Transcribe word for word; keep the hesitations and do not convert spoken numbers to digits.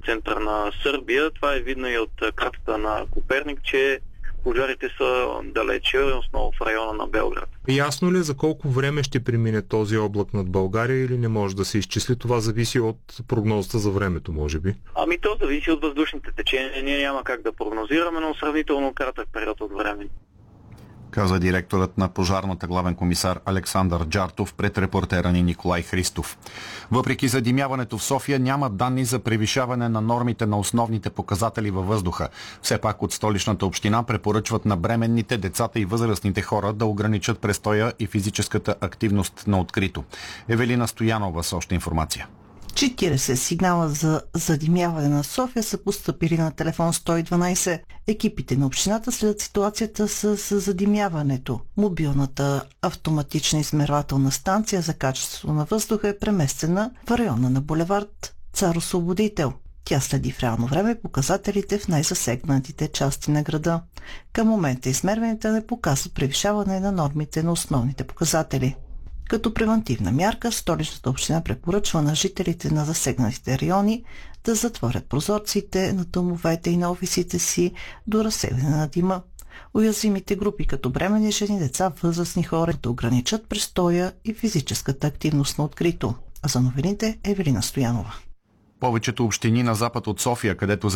център на Сърбия. Това е видно и от картата на Коперник, че пожарите са далече, основно в района на Белград. Ясно ли за колко време ще премине този облак над България или не може да се изчисли? Това зависи от прогнозата за времето, може би. Ами то зависи от въздушните течения. Ние няма как да прогнозираме, но сравнително кратък период от време. Каза директорът на пожарната главен комисар Александър Джартов пред репортера ни Николай Христов. Въпреки задимяването в София няма данни за превишаване на нормите на основните показатели във въздуха. Все пак от столичната община препоръчват на бременните, децата и възрастните хора да ограничат престоя и физическата активност на открито. Евелина Стоянова с още информация. четирийсет сигнала за задимяване на София са постъпили на телефон сто и дванайсет. Екипите на общината следят ситуацията с, с задимяването. Мобилната автоматична измервателна станция за качество на въздуха е преместена в района на булевард Цар Освободител. Тя следи в реално време показателите в най-засегнатите части на града. Към момента измерванията не показват превишаване на нормите на основните показатели. Като превантивна мярка, столичната община препоръчва на жителите на засегнатите райони да затворят прозорците на домовете и на офисите си до разсеване на дима. Уязвимите групи, като бременни жени, деца, възрастни хора, да ограничат престоя и физическата активност на открито. А за новините Евелина Стоянова. Повечето общини на запад от София, където